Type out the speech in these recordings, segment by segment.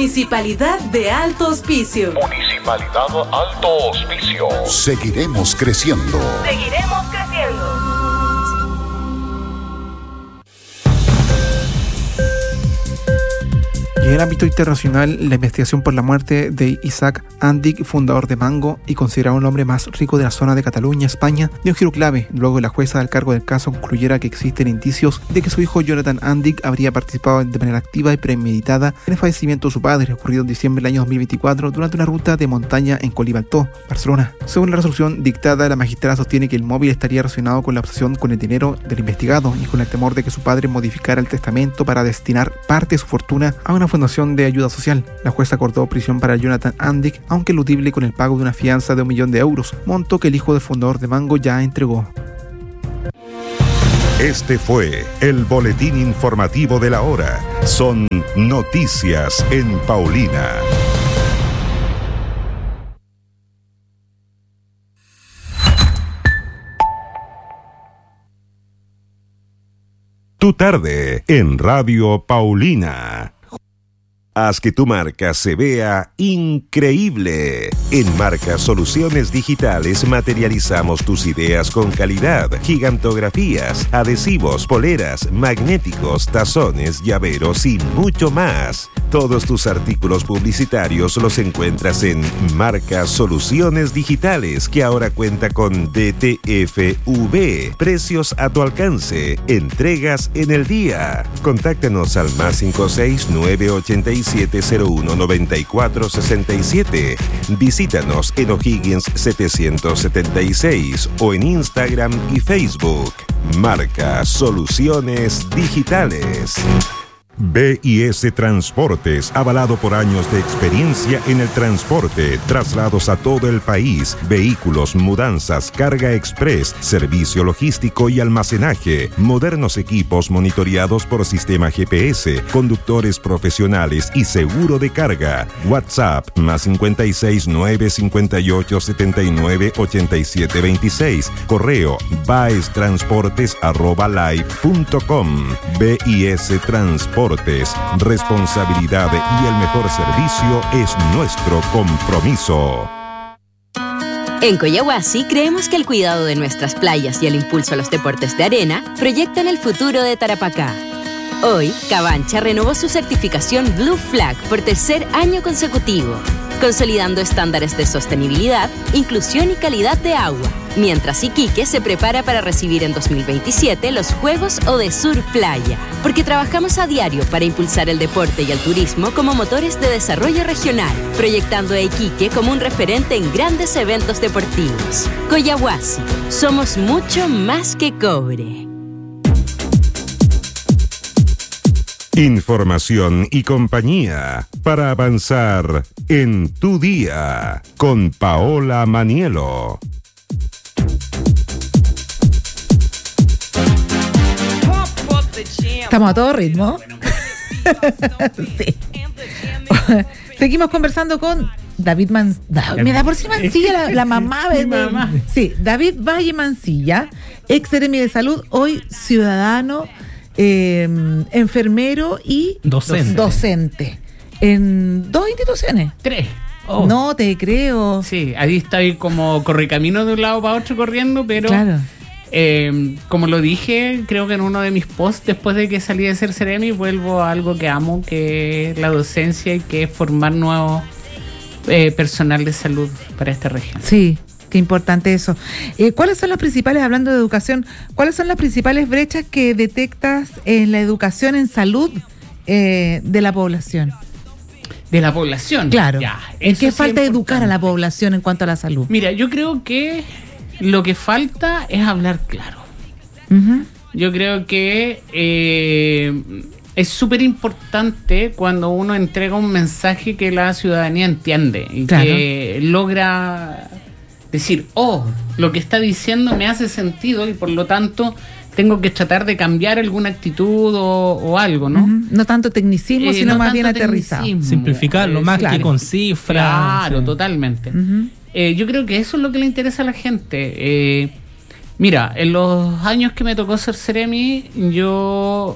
Municipalidad de Alto Hospicio. Municipalidad Alto Hospicio. Seguiremos creciendo. Seguiremos creciendo. Y en el ámbito internacional, la investigación por la muerte de Isaac Andic, fundador de Mango y considerado el hombre más rico de la zona de Cataluña, España, dio un giro clave luego de la jueza al cargo del caso concluyera que existen indicios de que su hijo Jonathan Andic habría participado de manera activa y premeditada en el fallecimiento de su padre, ocurrido en diciembre del año 2024 durante una ruta de montaña en Collbató, Barcelona. Según la resolución dictada, la magistrada sostiene que el móvil estaría relacionado con la obsesión con el dinero del investigado y con el temor de que su padre modificara el testamento para destinar parte de su fortuna a una fundación de ayuda social. La jueza acordó prisión para Jonathan Andic, aunque eludible con el pago de una fianza de 1 millón de euros, monto que el hijo del fundador de Mango ya entregó. Este fue el boletín informativo de la hora. Son noticias en Paulina. Tu tarde en Radio Paulina. Haz que tu marca se vea increíble. En Marca Soluciones Digitales materializamos tus ideas con calidad, gigantografías, adhesivos, poleras, magnéticos, tazones, llaveros y mucho más. Todos tus artículos publicitarios los encuentras en Marca Soluciones Digitales, que ahora cuenta con DTFV. Precios a tu alcance. Entregas en el día. Contáctanos al +56 987 019467. Visítanos en O'Higgins 776 o en Instagram y Facebook. Marca Soluciones Digitales. BIS Transportes, avalado por años de experiencia en el transporte, traslados a todo el país, vehículos, mudanzas, carga express, servicio logístico y almacenaje, modernos equipos monitoreados por sistema GPS, conductores profesionales y seguro de carga. WhatsApp +56 958 79 87 26. Correo baestransportes@live.com. BIS Transportes. Responsabilidad y el mejor servicio es nuestro compromiso. En Coyahuasi creemos que el cuidado de nuestras playas y el impulso a los deportes de arena proyectan el futuro de Tarapacá. Hoy, Cabancha renovó su certificación Blue Flag por 3er año consecutivo, consolidando estándares de sostenibilidad, inclusión y calidad de agua, mientras Iquique se prepara para recibir en 2027 los Juegos Odesur Playa, porque trabajamos a diario para impulsar el deporte y el turismo como motores de desarrollo regional, proyectando a Iquique como un referente en grandes eventos deportivos. Coyahuasi, somos mucho más que cobre. Información y compañía para avanzar en tu día con Paola Manielo. Estamos a todo ritmo. Sí. Seguimos conversando con David Mancilla. Me da por si Mancilla, la mamá de mamá. Sí, David Valle Mancilla, ex seremi de salud, hoy ciudadano, enfermero y docente en 2 instituciones. 3. Oh. No te creo. Sí, ahí está ahí como correcamino de un lado para otro corriendo, pero claro. Como lo dije, creo que en uno de mis posts después de que salí de ser seremi, vuelvo a algo que amo, que es la docencia y que es formar nuevo personal de salud para esta región. Sí. Qué importante eso. ¿Cuáles son las principales, hablando de educación, cuáles son las principales brechas que detectas en la educación en salud de la población? De la población. Claro. Ya, ¿en qué falta educar a la población en cuanto a la salud? Mira, yo creo que lo que falta es hablar claro. Uh-huh. Yo creo que es súper importante cuando uno entrega un mensaje que la ciudadanía entiende y claro. que logra decir, lo que está diciendo me hace sentido y por lo tanto tengo que tratar de cambiar alguna actitud o algo, ¿no? Uh-huh. No tanto tecnicismo, sino no más bien aterrizado. Simplificarlo más claro. que con cifras. Claro, totalmente. Uh-huh. Yo creo que eso es lo que le interesa a la gente. Mira, en los años que me tocó ser seremi, yo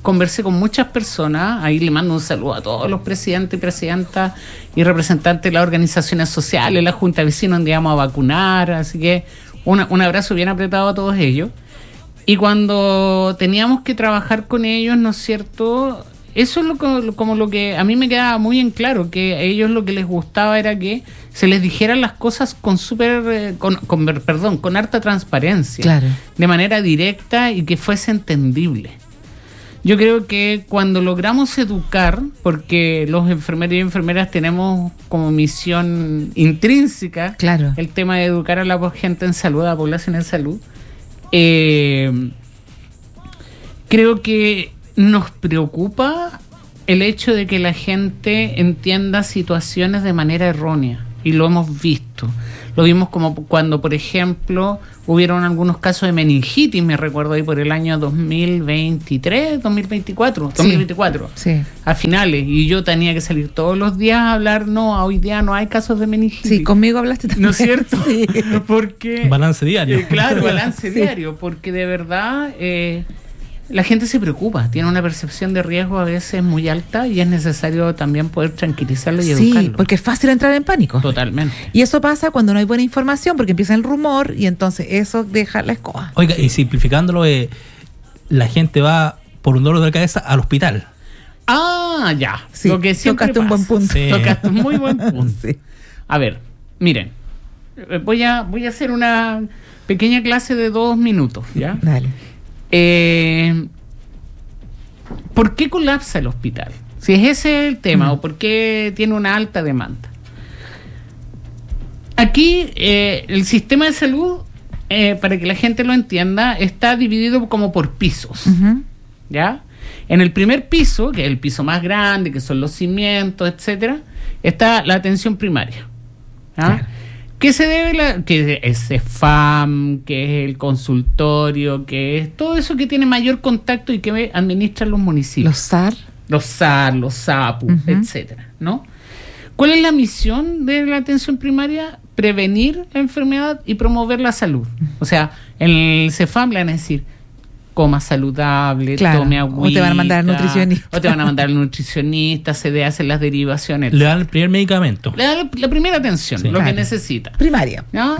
conversé con muchas personas, ahí le mando un saludo a todos los presidentes y presidentas y representantes de las organizaciones sociales, la Junta de Vecinos donde íbamos a vacunar, así que un abrazo bien apretado a todos ellos. Y cuando teníamos que trabajar con ellos, ¿no es cierto?, eso es como lo que a mí me quedaba muy en claro, que a ellos lo que les gustaba era que se les dijeran las cosas con harta transparencia, claro, de manera directa y que fuese entendible. Yo creo que cuando logramos educar, porque los enfermeros y enfermeras tenemos como misión intrínseca, claro, el tema de educar a la gente en salud, a la población en salud, creo que nos preocupa el hecho de que la gente entienda situaciones de manera errónea, y lo hemos visto. Lo vimos como cuando, por ejemplo, hubieron algunos casos de meningitis, me recuerdo ahí por el año 2024, sí, a finales, y yo tenía que salir todos los días a hablar, hoy día no hay casos de meningitis. Sí, conmigo hablaste también. ¿No es cierto? Sí. Porque balance diario. Claro, balance sí, diario, porque de verdad la gente se preocupa, tiene una percepción de riesgo a veces muy alta y es necesario también poder tranquilizarlo y educarlo. Sí, porque es fácil entrar en pánico. Totalmente. Y eso pasa cuando no hay buena información, porque empieza el rumor y entonces eso deja la escoba. Oiga, y simplificándolo, la gente va por un dolor de cabeza al hospital. Ah, ya. Sí, lo que siempre tocaste pasa. Un buen punto. Sí. Tocaste un muy buen punto. Sí. A ver, miren, voy a hacer una pequeña clase de 2 minutos, ¿ya? Dale. ¿Por qué colapsa el hospital? Si es ese el tema, o por qué tiene una alta demanda. Aquí el sistema de salud, para que la gente lo entienda, está dividido como por pisos. ¿Ya? En el primer piso, que es el piso más grande, que son los cimientos, etcétera, está la atención primaria. ¿Ya? Claro. ¿Qué se debe? Que es CEFAM, que es el consultorio, que es todo eso que tiene mayor contacto y que administran los municipios. Los SAR. Los SAR, los SAPU, etcétera, ¿no? ¿Cuál es la misión de la atención primaria? Prevenir la enfermedad y promover la salud. O sea, en el CEFAM le van a decir, coma saludable, claro, tome agüita. O te van a mandar al nutricionista. O te van a mandar al nutricionista, se hacen las derivaciones. Le dan el primer medicamento. Le dan la primera atención, sí, lo claro, que necesita. Primaria. ¿No?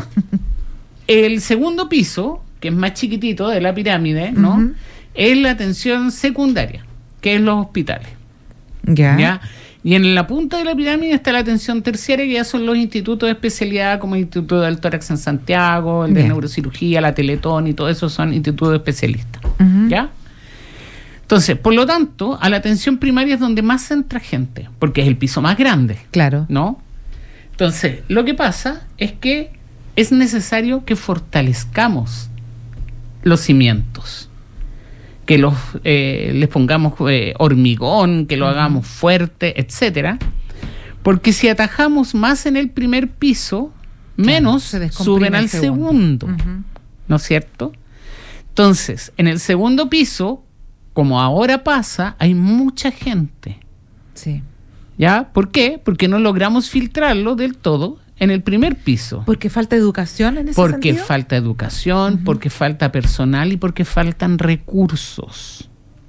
El segundo piso, que es más chiquitito de la pirámide, ¿no? Es la atención secundaria, que es los hospitales. ¿Ya? Y en la punta de la pirámide está la atención terciaria, que ya son los institutos de especialidad, como el Instituto del Tórax en Santiago, el de Neurocirugía, la Teletón, y todo eso son institutos de especialistas. ¿Ya? Entonces, por lo tanto, a la atención primaria es donde más entra gente, porque es el piso más grande. Claro. ¿No? Entonces, lo que pasa es que es necesario que fortalezcamos los cimientos, que les pongamos hormigón, que lo hagamos fuerte, etcétera, porque si atajamos más en el primer piso, menos suben al segundo. ¿No es cierto? Entonces, en el segundo piso, como ahora pasa, hay mucha gente. Sí. ¿Ya? ¿Por qué? Porque no logramos filtrarlo del todo en el primer piso. ¿Porque falta educación en ese sentido? Porque falta educación, porque falta personal y porque faltan recursos.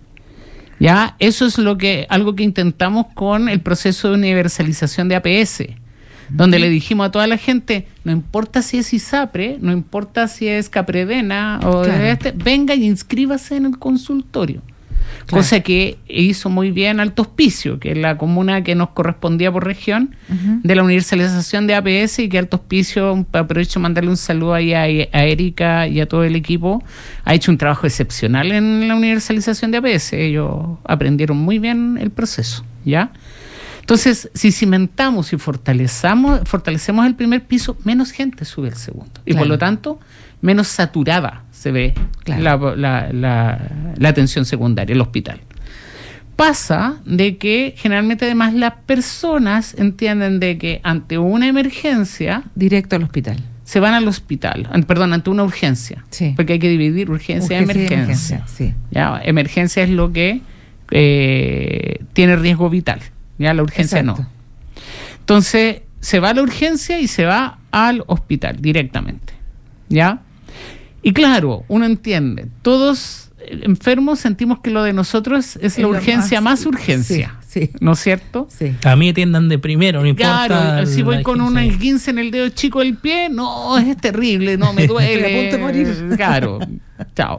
¿Ya? Eso es algo que intentamos con el proceso de universalización de APS, donde le dijimos a toda la gente, no importa si es ISAPRE, no importa si es Capredena, o claro, venga y inscríbase en el consultorio. Claro. Cosa que hizo muy bien Alto Hospicio, que es la comuna que nos correspondía por región, de la universalización de APS, y que Alto Hospicio, aprovecho mandarle un saludo ahí a Erika y a todo el equipo, ha hecho un trabajo excepcional en la universalización de APS. Ellos aprendieron muy bien el proceso, ¿ya? Entonces, si cimentamos y fortalecemos el primer piso, menos gente sube el segundo. Y por lo tanto, menos saturada se ve la atención secundaria, el hospital. Pasa de que generalmente además las personas entienden de que ante una emergencia... Directo al hospital. Se van al hospital, ante una urgencia. Sí. Porque hay que dividir urgencia y emergencia. Sí. ¿Ya? Emergencia es lo que tiene riesgo vital. Ya, la urgencia no. Entonces, se va a la urgencia y se va al hospital directamente. ¿Ya? Y claro, uno entiende, todos enfermos sentimos que lo de nosotros es la urgencia más urgencia. Sí. ¿No es cierto? Sí. A mí atiendan de primero, no importa. Claro, si voy con una esguince en el dedo chico del pie, no, es terrible, no, me duele. Estoy a punto de morir. Claro, chao.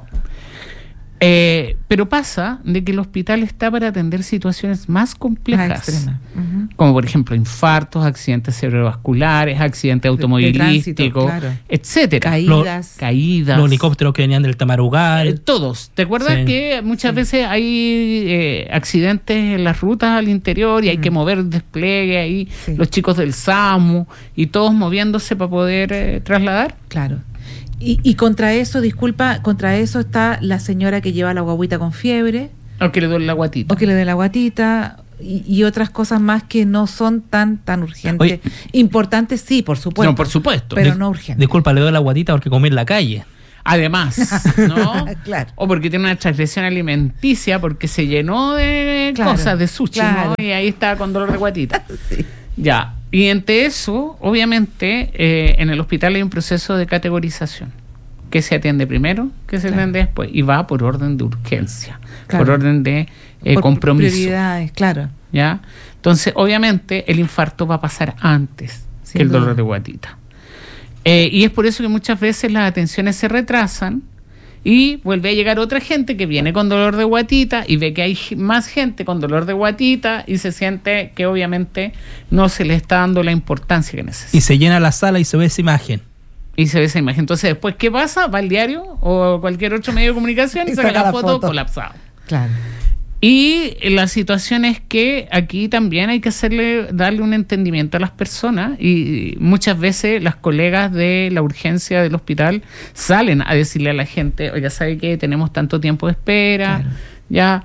Pero pasa de que el hospital está para atender situaciones más complejas, como por ejemplo infartos, accidentes cerebrovasculares, accidentes automovilísticos, etcétera. Caídas. Los helicópteros que venían del Tamarugal. Todos. ¿Te acuerdas que muchas veces hay accidentes en las rutas al interior y hay que mover despliegue ahí, los chicos del SAMU y todos moviéndose para poder trasladar? Claro. Y contra eso, contra eso está la señora que lleva la guaguita con fiebre. O que le duele la guatita. Y otras cosas más que no son tan urgentes. Oye, importantes, sí, por supuesto. No, por supuesto. Pero no urgentes. Disculpa, le doy la guatita porque comí en la calle. Además, ¿no? Claro. O porque tiene una transgresión alimenticia, porque se llenó de cosas, de sushi, ¿no? Y ahí está con dolor de guatita. Sí. Ya. Y entre eso, obviamente, en el hospital hay un proceso de categorización. Que se atiende primero, que se atiende después. Y va por orden de urgencia, por orden de compromiso. Prioridades, claro. ¿Ya? Entonces, obviamente, el infarto va a pasar antes que el dolor de guatita. Y es por eso que muchas veces las atenciones se retrasan y vuelve a llegar otra gente que viene con dolor de guatita y ve que hay más gente con dolor de guatita y se siente que obviamente no se le está dando la importancia que necesita. Y se llena la sala y se ve esa imagen. Entonces, después, ¿qué pasa? Va al diario o cualquier otro medio de comunicación y saca la foto colapsado. Claro. Y la situación es que aquí también hay que darle un entendimiento a las personas y muchas veces las colegas de la urgencia del hospital salen a decirle a la gente, oiga, ¿sabe qué? Tenemos tanto tiempo de espera, ya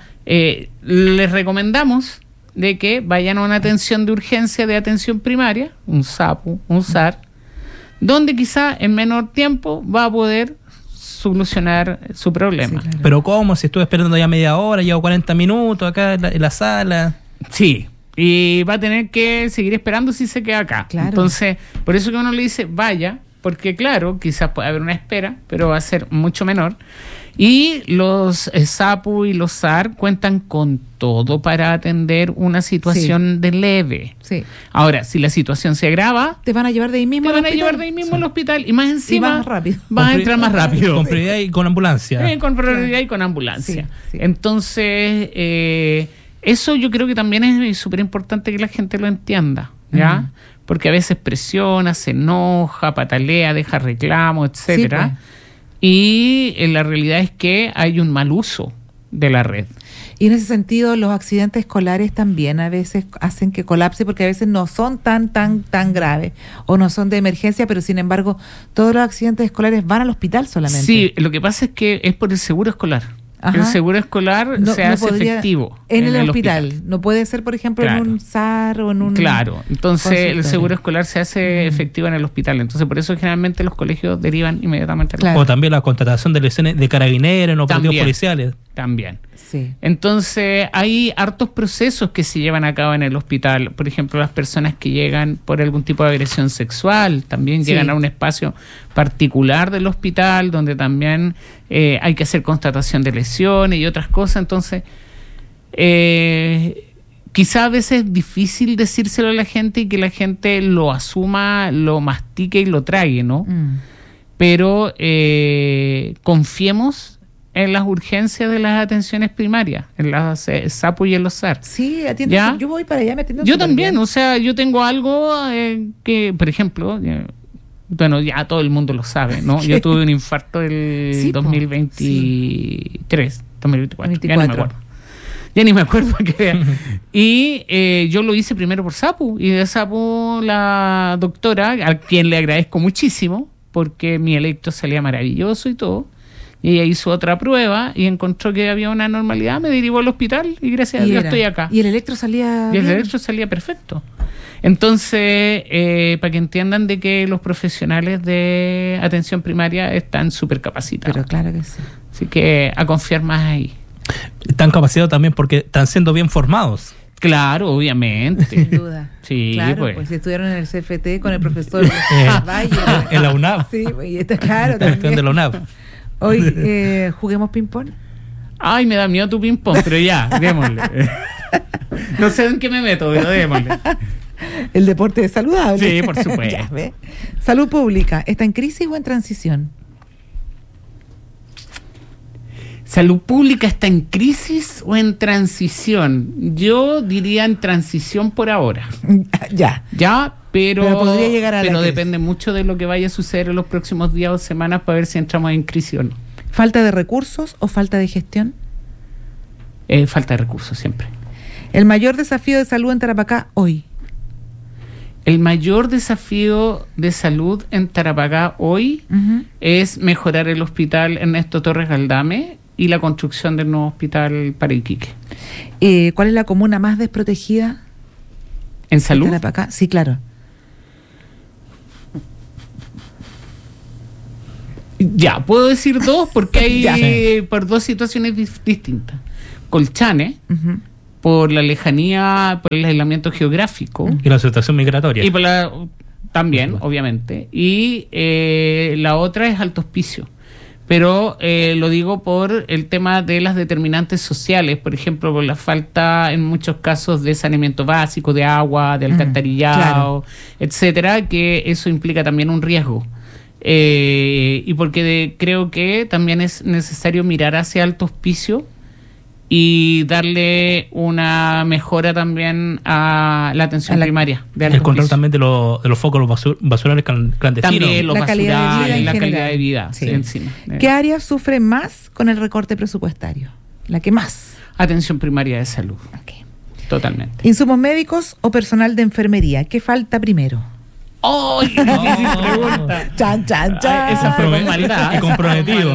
les recomendamos de que vayan a una atención de urgencia de atención primaria, un SAPU, un SAR, donde quizá en menor tiempo va a poder solucionar su problema. Sí, claro. Pero ¿cómo? Si estuve esperando ya media hora, llevo 40 minutos acá en la sala. Sí, y va a tener que seguir esperando si se queda acá. Claro. Entonces, por eso que uno le dice, vaya, porque claro, quizás puede haber una espera, pero va a ser mucho menor. Y los SAPU y los SAR cuentan con todo para atender una situación de leve. Sí. Ahora, si la situación se agrava, te van a llevar de ahí mismo al hospital y más encima y más rápido. Vas a entrar más rápido. Con prioridad y con ambulancia. Con prioridad y con ambulancia. Sí. Entonces, eso yo creo que también es súper importante que la gente lo entienda, ¿ya? Porque a veces presiona, se enoja, patalea, deja reclamos, etcétera. Sí, pues. Y la realidad es que hay un mal uso de la red. Y en ese sentido, los accidentes escolares también a veces hacen que colapse porque a veces no son tan graves o no son de emergencia, pero sin embargo, todos los accidentes escolares van al hospital solamente. Sí, lo que pasa es que es por el seguro escolar. Ajá. El seguro escolar se hace efectivo en el hospital. No puede ser, por ejemplo, en un SAR o en un... Claro, entonces el seguro escolar se hace efectivo en el hospital. Entonces, por eso generalmente los colegios derivan inmediatamente al O también la contratación de lesiones de carabineros en operativos policiales. También. Sí. Entonces, hay hartos procesos que se llevan a cabo en el hospital. Por ejemplo, las personas que llegan por algún tipo de agresión sexual también llegan a un espacio particular del hospital donde también hay que hacer constatación de lesiones y otras cosas. Entonces, quizá a veces es difícil decírselo a la gente y que la gente lo asuma, lo mastique y lo trague, ¿no? Pero confiemos en las urgencias de las atenciones primarias, en las SAPU y en los SAR. Sí, atiendo. Yo voy para allá, me atiendo. Yo también, o sea, yo tengo algo que, por ejemplo, bueno, ya todo el mundo lo sabe, ¿no? Yo tuve un infarto el 2023, 2024, ya ni me acuerdo qué. Y yo lo hice primero por SAPU, y de SAPU la doctora, a quien le agradezco muchísimo, porque mi electro salía maravilloso y todo, y ella hizo otra prueba y encontró que había una normalidad, me derivó al hospital y gracias a Dios estoy acá. ¿Y el electro salía bien? El electro salía perfecto. Entonces, para que entiendan de que los profesionales de atención primaria están súper capacitados. Pero claro que sí. Así que a confiar más ahí. Están capacitados también porque están siendo bien formados. Claro, obviamente. Sin duda. Sí, claro, pues estudiaron en el CFT con el profesor Valle. En la UNAV. Sí, y está claro también. De la UNAV. Hoy, ¿juguemos ping-pong? Ay, me da miedo tu ping-pong, pero ya, démosle. No sé en qué me meto, pero démosle. El deporte es saludable. Sí, por supuesto. Ya, ¿ve? Salud pública, ¿está en crisis o en transición? ¿Salud pública está en crisis o en transición? Yo diría en transición por ahora. Ya. Ya, pero podría llegar a la pero crisis. depende mucho de lo que vaya a suceder en los próximos días o semanas para ver si entramos en crisis o no. ¿Falta de recursos o falta de gestión? Falta de recursos siempre. El mayor desafío de salud en Tarapacá hoy. El mayor desafío de salud en Tarapacá hoy es mejorar el hospital Ernesto Torres Galdame y la construcción del nuevo hospital para Iquique. ¿Cuál es la comuna más desprotegida? ¿En salud? ¿En Tarapacá? Sí, claro. Ya, puedo decir dos porque hay Ya. por dos situaciones distintas. Colchane, por la lejanía, por el aislamiento geográfico. Y la situación migratoria. Y por también, obviamente. Y la otra es Alto Hospicio. Pero lo digo por el tema de las determinantes sociales, por ejemplo, por la falta en muchos casos de saneamiento básico, de agua, de alcantarillado, etcétera, que eso implica también un riesgo. Y porque creo que también es necesario mirar hacia Alto Hospicio y darle una mejora también a la atención primaria. El control también de los focos, los basurales clandestinos. También los la calidad de vida basurales, en la general. calidad de vida. Sí. Sí, encima. ¿Qué área sufre más con el recorte presupuestario? La que más. Atención primaria de salud. Ok. Totalmente. ¿Insumos médicos o personal de enfermería? ¿Qué falta primero? ¡Oh! ¡Qué difícil pregunta! Chan, chan, chan. Ay, esa fue con maldad. Y comprometido.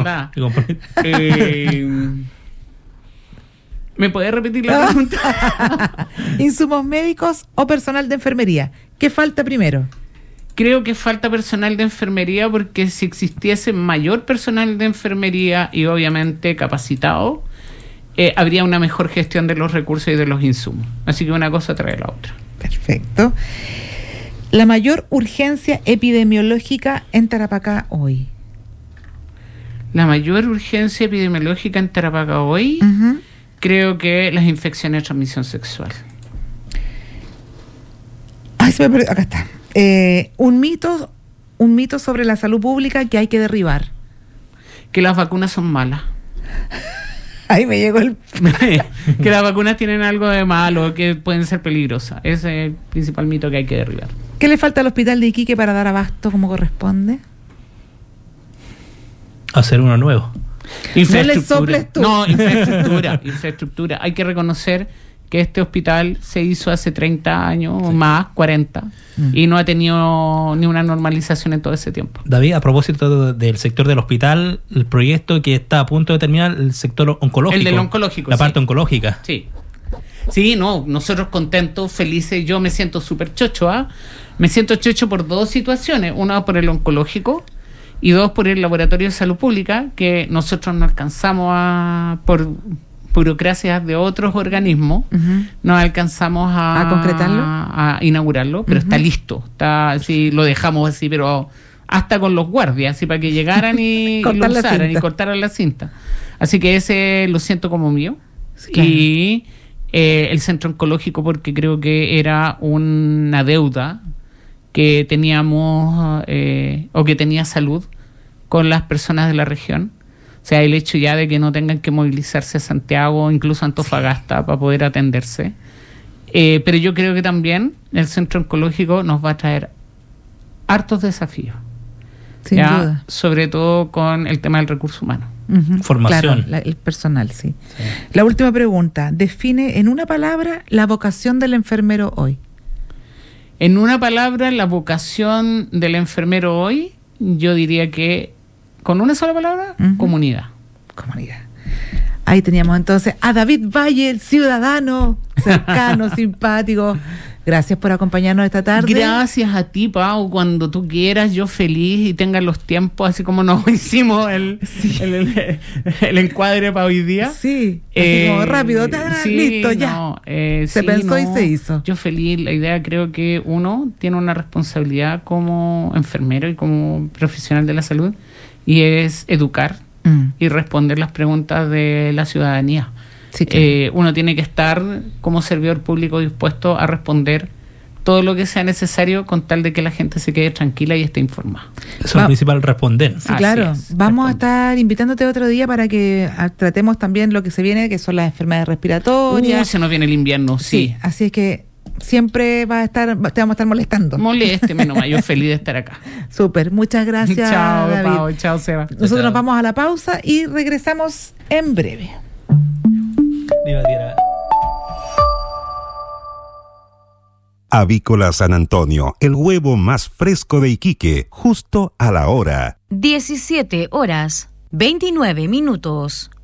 ¿Me puedes repetir la pregunta? ¿Insumos médicos o personal de enfermería? ¿Qué falta primero? Creo que falta personal de enfermería porque si existiese mayor personal de enfermería y obviamente capacitado, habría una mejor gestión de los recursos y de los insumos. Así que una cosa trae la otra. Perfecto. La mayor urgencia epidemiológica en Tarapacá hoy. La mayor urgencia epidemiológica en Tarapacá hoy, creo que las infecciones de transmisión sexual. Ay, se me perdió. Acá está. Un mito sobre la salud pública que hay que derribar. Que las vacunas son malas. Ahí me llegó el... Que las vacunas tienen algo de malo, que pueden ser peligrosas. Ese es el principal mito que hay que derribar. ¿Qué le falta al hospital de Iquique para dar abasto como corresponde? Hacer uno nuevo. No le soples tú. No, infraestructura. Hay que reconocer que este hospital se hizo hace 30 años o más, 40, y no ha tenido ni una normalización en todo ese tiempo. David, a propósito del sector del hospital, el proyecto que está a punto de terminar, el sector oncológico. El del oncológico, la parte oncológica. Sí. Sí, no, nosotros contentos, felices, yo me siento súper chocho, Me siento chocho por dos situaciones, una por el oncológico y dos por el laboratorio de salud pública, que nosotros no alcanzamos por burocracias de otros organismos, no alcanzamos a concretarlo, a inaugurarlo, pero está listo, está así, lo dejamos así, pero hasta con los guardias, así para que llegaran y lo usaran y cortaran la cinta. Así que ese lo siento como mío. Sí, claro. Y el centro oncológico, porque creo que era una deuda que teníamos o que tenía salud con las personas de la región. O sea, el hecho ya de que no tengan que movilizarse a Santiago, incluso a Antofagasta, para poder atenderse. Pero yo creo que también el centro oncológico nos va a traer hartos desafíos. Sin duda. Sobre todo con el tema del recurso humano. Formación. Claro, el personal, sí. La última pregunta. Define en una palabra la vocación del enfermero hoy. En una palabra, la vocación del enfermero hoy, yo diría que, con una sola palabra, comunidad. Comunidad. Ahí teníamos entonces a David Valle, el ciudadano cercano, simpático. Gracias por acompañarnos esta tarde. Gracias a ti, Pau. Cuando tú quieras, yo feliz y tengas los tiempos, así como nos hicimos el encuadre para hoy día. Sí, así como rápido, listo, ya. No, se pensó y se hizo. Yo feliz. La idea, creo que uno tiene una responsabilidad como enfermero y como profesional de la salud, y es educar y responder las preguntas de la ciudadanía. Sí, claro. Uno tiene que estar como servidor público dispuesto a responder todo lo que sea necesario con tal de que la gente se quede tranquila y esté informada. Eso es lo principal, responder. Sí, claro. Vamos a estar invitándote otro día para que tratemos también lo que se viene, que son las enfermedades respiratorias. Se nos viene el invierno, sí. Así es que siempre te vamos a estar molestando. Molésteme nomás, yo feliz de estar acá. Súper, muchas gracias, chao, David. Pau, chao, Seba. Nosotros nos vamos a la pausa y regresamos en breve. Avícola San Antonio, el huevo más fresco de Iquique, justo a la hora. 17 horas, 29 minutos.